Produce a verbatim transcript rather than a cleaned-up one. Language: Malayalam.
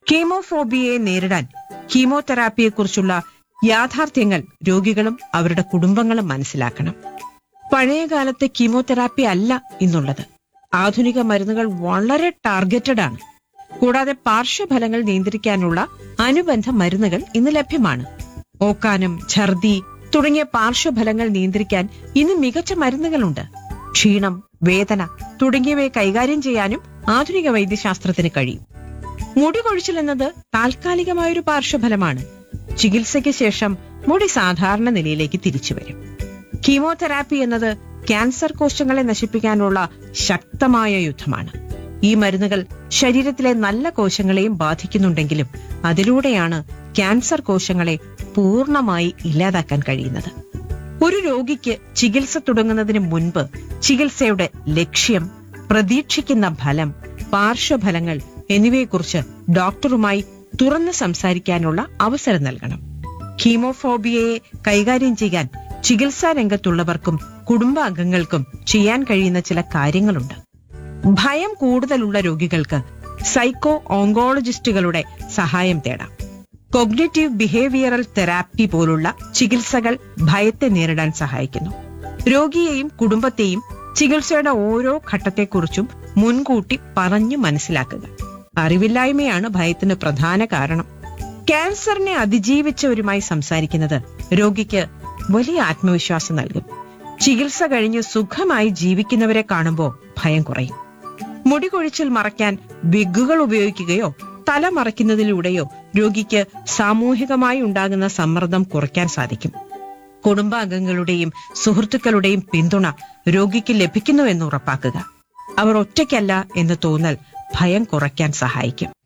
കീമോഫോബിയയെ നേരിടാൻ കീമോതെറാപ്പിയെക്കുറിച്ചുള്ള യാഥാർത്ഥ്യങ്ങൾ രോഗികളും അവരുടെ കുടുംബങ്ങളും മനസ്സിലാക്കണം. പഴയകാലത്തെ കീമോതെറാപ്പി അല്ല ഇന്നുള്ളത്. ആധുനിക മരുന്നുകൾ വളരെ ടാർഗറ്റഡ് ആണ്. കൂടാതെ പാർശ്വഫലങ്ങൾ നിയന്ത്രിക്കാനുള്ള അനുബന്ധ മരുന്നുകൾ ഇന്ന് ലഭ്യമാണ്. ഓക്കാനം, ഛർദി തുടങ്ങിയ പാർശ്വഫലങ്ങൾ നിയന്ത്രിക്കാൻ ഇന്ന് മികച്ച മരുന്നുകളുണ്ട്. ക്ഷീണം, വേദന തുടങ്ങിയവയെ കൈകാര്യം ചെയ്യാനും ആധുനിക വൈദ്യശാസ്ത്രത്തിന് കഴിയും. മുടി കൊഴിച്ചിൽ എന്നത് താൽക്കാലികമായൊരു പാർശ്വഫലമാണ്. ചികിത്സയ്ക്ക് ശേഷം മുടി സാധാരണ നിലയിലേക്ക് തിരിച്ചു വരും. കീമോതെറാപ്പി എന്നത് ക്യാൻസർ കോശങ്ങളെ നശിപ്പിക്കാനുള്ള ശക്തമായ യുദ്ധമാണ്. ഈ മരുന്നുകൾ ശരീരത്തിലെ നല്ല കോശങ്ങളെയും ബാധിക്കുന്നുണ്ടെങ്കിലും അതിലൂടെയാണ് ക്യാൻസർ കോശങ്ങളെ പൂർണ്ണമായി ഇല്ലാതാക്കാൻ കഴിയുന്നത്. ഒരു രോഗിക്ക് ചികിത്സ തുടങ്ങുന്നതിന് മുൻപ് ചികിത്സയുടെ ലക്ഷ്യം, പ്രതീക്ഷിക്കുന്ന ഫലം, പാർശ്വഫലങ്ങൾ എന്നിവയെക്കുറിച്ച് ഡോക്ടറുമായി തുറന്ന് സംസാരിക്കാനുള്ള അവസരം നൽകണം. കീമോഫോബിയയെ കൈകാര്യം ചെയ്യാൻ ചികിത്സാ രംഗത്തുള്ളവർക്കും കുടുംബാംഗങ്ങൾക്കും ചെയ്യാൻ കഴിയുന്ന ചില കാര്യങ്ങളുണ്ട്. ഭയം കൂടുതലുള്ള രോഗികൾക്ക് സൈക്കോ ഓങ്കോളജിസ്റ്റുകളുടെ സഹായം തേടാം. കോഗ്നിറ്റീവ് ബിഹേവിയറൽ തെറാപ്പി പോലുള്ള ചികിത്സകൾ ഭയത്തെ നേരിടാൻ സഹായിക്കുന്നു. രോഗിയെയും കുടുംബത്തെയും ചികിത്സയുടെ ഓരോ ഘട്ടത്തെക്കുറിച്ചും മുൻകൂട്ടി പറഞ്ഞു മനസ്സിലാക്കുക. അറിവില്ലായ്മയാണ് ഭയത്തിന് പ്രധാന കാരണം. ക്യാൻസറിനെ അതിജീവിച്ചവരുമായി സംസാരിക്കുന്നത് രോഗിക്ക് വലിയ ആത്മവിശ്വാസം നൽകും. ചികിത്സ കഴിഞ്ഞ് സുഖമായി ജീവിക്കുന്നവരെ കാണുമ്പോൾ ഭയം കുറയും. മുടി കൊഴിച്ചിൽ മറയ്ക്കാൻ വിഗുകൾ ഉപയോഗിക്കുകയോ തല മറയ്ക്കുന്നതിലൂടെയോ രോഗിക്ക് സാമൂഹികമായി ഉണ്ടാകുന്ന സമ്മർദ്ദം കുറയ്ക്കാൻ സാധിക്കും. കുടുംബാംഗങ്ങളുടെയും സുഹൃത്തുക്കളുടെയും പിന്തുണ രോഗിക്ക് ലഭിക്കുന്നുവെന്ന് ഉറപ്പാക്കുക. അവർ ഒറ്റയ്ക്കല്ല എന്ന് തോന്നൽ ഭയം കുറയ്ക്കാൻ സഹായിക്കും.